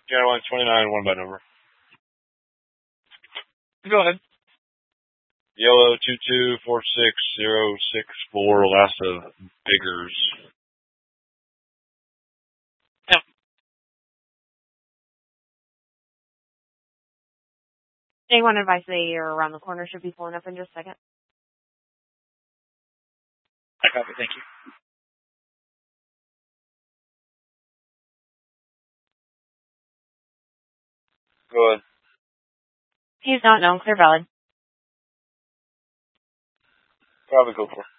January 29, one by number. Go ahead. Yellow 2246064, last of Biggers. Yep. Anyone advise they are around the corner should be pulling up in just a second. I copy, thank you. Go ahead. He's not known, clear valid. Probably go for it.